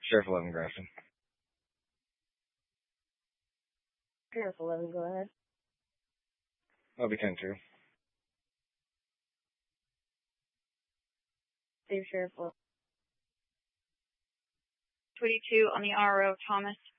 Sheriff 11, Grafton. Sheriff 11, go ahead. I'll be 10-2. Save Sheriff 11. 22 on the RO, Thomas.